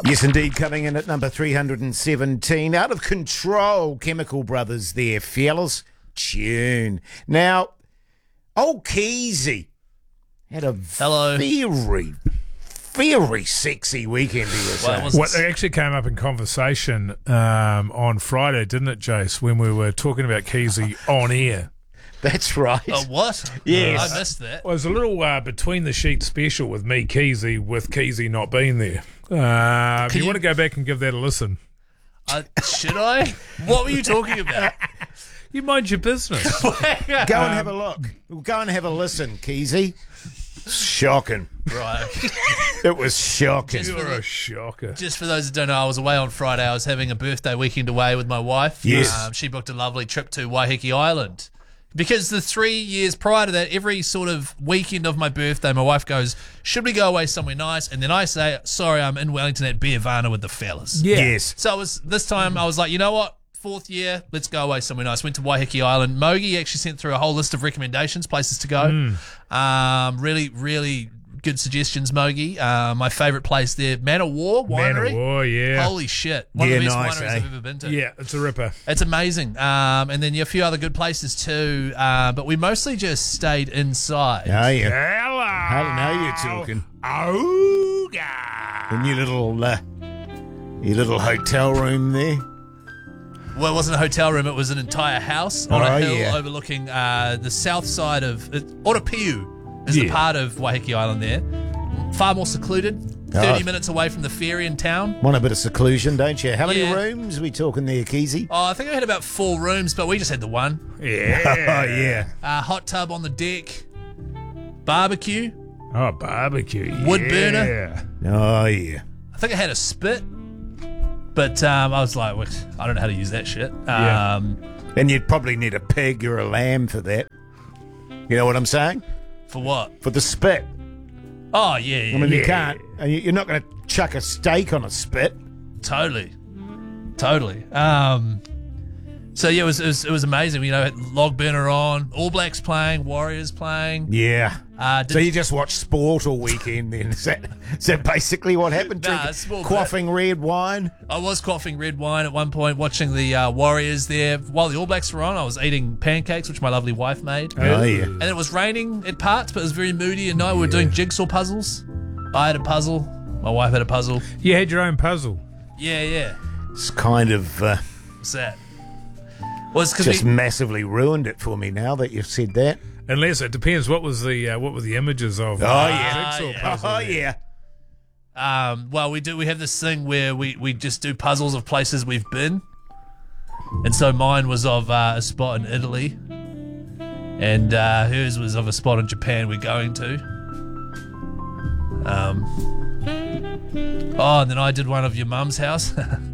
Yes, indeed, coming in at number 317. Out of Control, Chemical Brothers there, fellas. Tune. Now, old Keezy had a very sexy weekend, Well, it actually came up in conversation on Friday, didn't it, Jace, when we were talking about Keezy on air. That's right. Oh, what? Yes. I missed that. Well, it was a little between the sheets special with me, Keezy, with Keezy not being there. If you want to go back and give that a listen. Should I? What were you talking about? You mind your business. Go and have a look. Go and have a listen, Keezy. Shocking. Right. It was shocking. Just- You're a shocker. Just for those that don't know, I was away on Friday. I was having a birthday weekend away with my wife. Yes. She booked a lovely trip to Waiheke Island. Because the 3 years prior to that, every sort of weekend of my birthday, my wife goes, should we go away somewhere nice? And then I say, sorry, I'm in Wellington at Beervana with the fellas. Yeah. Yes. So this time I was like, you know what? Fourth year, let's go away somewhere nice. Went to Waiheke Island. Mogi actually sent through a whole list of recommendations, places to go. Really, really good suggestions, Mogi. My favourite place there, Man of War Winery. Man of War, yeah. Holy shit. One of the best nice, wineries eh? I've ever been to. Yeah, it's a ripper. It's amazing. And then a few other good places too. But we mostly just stayed inside. Oh, yeah. Hello. Now you're talking. Ooga. In your little hotel room there. Well, it wasn't a hotel room. It was an entire house on a hill yeah. overlooking the south side of Otapiu is the part of Waiheke Island there. Far more secluded. 30 minutes away from the ferry in town. Want a bit of seclusion, don't you? How many Yeah. rooms are we talking there, Keezy? Oh, I think I had about 4 rooms, but we just had the one. Yeah. Oh, yeah. Hot tub on the deck. Barbecue. Oh, barbecue. Yeah. Wood burner. Oh, yeah. I think I had a spit. But I was like, well, I don't know how to use that shit. Yeah. And you'd probably need a pig or a lamb for that. You know what I'm saying? For what? For the spit. Oh, yeah. I mean, you Yeah. can't. You're not going to chuck a steak on a spit. Totally. So yeah, it was amazing. You know, had log burner on, All Blacks playing, Warriors playing. Yeah. Did- So you just watch sport all weekend then? Is that basically what happened? Nah, Drinking- it's small bit. quaffing red wine? I was quaffing red wine at one point, watching the Warriors there. While the All Blacks were on, I was eating pancakes, which my lovely wife made. Oh, yeah. And it was raining at parts, but it was very moody. And night we were doing jigsaw puzzles. I had a puzzle. My wife had a puzzle. You had your own puzzle. Yeah. It's kind of What's that? Well, it's 'cause just we- massively ruined it for me now that you've said that. Unless it depends. What were the images of? yeah. jigsaw yeah. puzzle Oh, there? yeah. Well, we have this thing where we just do puzzles of places we've been, and so mine was of a spot in Italy, and hers was of a spot in Japan we're going to. And then I did one of your mum's house.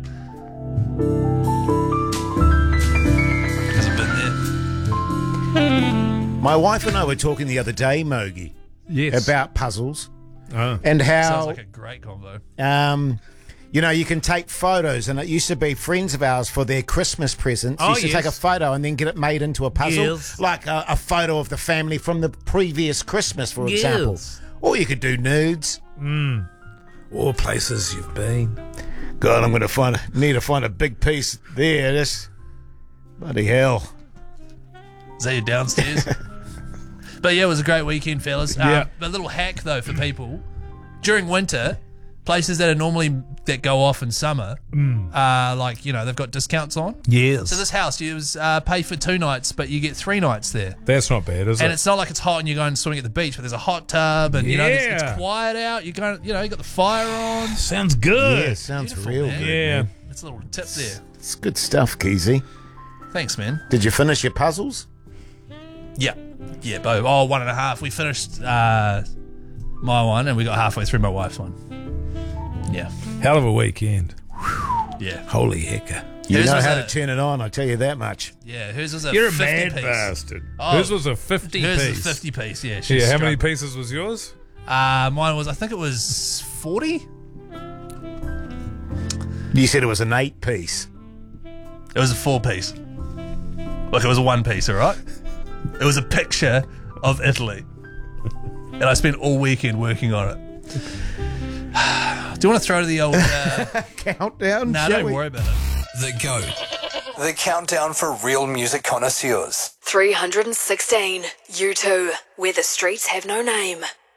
Hasn't been there. My wife and I were talking the other day, Mogi, Yes. about puzzles Oh. and Sounds how, like a great convo. you can take photos, and it used to be friends of ours for their Christmas presents. Oh, used to yes. take a photo and then get it made into a puzzle, Yes. like a photo of the family from the previous Christmas, for example. Yes. Or you could do nudes. All places you've been. God, I'm going to need to find a big piece there. This bloody hell. Is that your downstairs? But yeah, it was a great weekend, fellas. Yeah. A little hack though for people during winter, places that go off in summer, they've got discounts on. Yes. So this house, you pay for 2 nights, but you get 3 nights there. That's not bad, is And it? it's not like it's hot and you're going swimming at the beach, but there's a hot tub and it's Yeah. quiet out. You're going, you got the fire on. Sounds good. Yeah, sounds Beautiful, real man. good. Yeah. man. It's a little tip there. It's good stuff, Keezy. Thanks, man. Did you finish your puzzles? Yeah, Bo. 1.5. We finished my one and we got halfway through my wife's one. Yeah. Hell of a weekend. Yeah. Holy hecker. You Hers know was how a- to turn it on, I tell you that much. Yeah, hers was a You're a 50 mad piece. bastard. Oh. Hers was a 50 Hers piece. was 50 piece, yeah. Yeah, how many pieces was yours? Mine was, I think it was 40. You said it was an 8-piece. It was a 4 piece. Look, it was a 1 piece, all right? It was a picture of Italy. And I spent all weekend working on it. Do you want to throw to the old... Countdown? no, shall don't we? worry about it. The GOAT. The countdown for real music connoisseurs. 316. U2, where the streets have no name.